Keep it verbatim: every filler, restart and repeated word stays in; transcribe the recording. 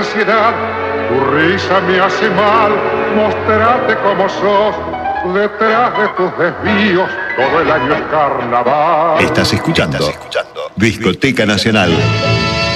ansiedad, tu risa me hace mal, mostrate como sos, detrás de tus desvíos, todo el año es carnaval. Estás escuchando, Estás escuchando. Discoteca Nacional.